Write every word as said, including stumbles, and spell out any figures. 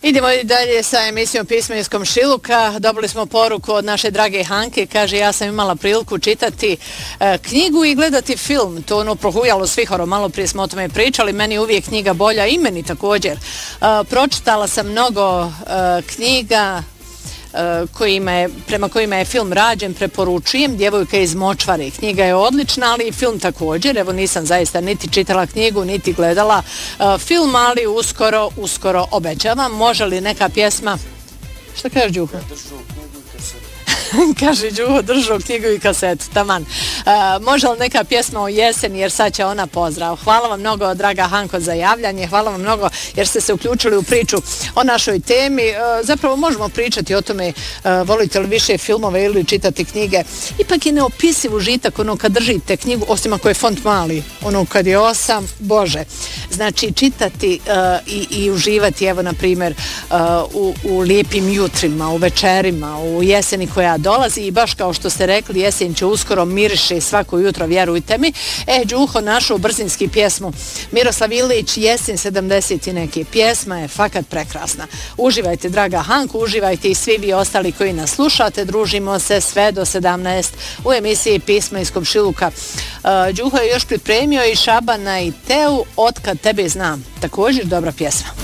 Idemo i dalje sa emisijom Pismo iz komšiluka. Dobili smo poruku od naše drage Hanke. Kaže, ja sam imala priliku čitati e, knjigu i gledati film. To ono prohujalo svihoro. Malo prije smo o tome pričali. Meni je uvijek knjiga bolja i meni također. E, pročitala sam mnogo e, knjiga kojima je, prema kojima je film rađen, preporučujem. Djevojka iz močvare. Knjiga je odlična, ali i film također. Evo, nisam zaista niti čitala knjigu, niti gledala uh, film, ali uskoro, uskoro obećavam. Može li neka pjesma... Šta kažeš, Đuho? Kaže Đuho, držu knjigu i kasetu, taman. Uh, može li neka pjesma o jeseni, jer sad će ona pozdrav. Hvala vam mnogo, draga Hanko, za javljanje. Hvala vam mnogo jer ste se uključili u priču o našoj temi. Uh, zapravo možemo pričati o tome, uh, volite li više filmove ili čitati knjige. Ipak je neopisiv užitak ono kad držite knjigu, osim ako je font mali, ono kad je osam, bože. Znači čitati uh, i, i uživati, evo na primjer, uh, u, u lijepim jutrima, u večerima, u jeseni koja dolazi i baš kao što ste rekli, jesen će uskoro, miriše svako jutro, vjerujte mi. E, Đuho našao brzinski pjesmu Miroslav Ilić, Jesen sedamdeset i neke. Pjesma je fakat prekrasna. Uživajte, draga Hanku, uživajte i svi vi ostali koji nas slušate. Družimo se sve do sedamnaest u emisiji Pisma iz komšiluka. Uh, Đuho je još pripremio i Šabana i Teu, Otkad tebe znam. Također dobra pjesma.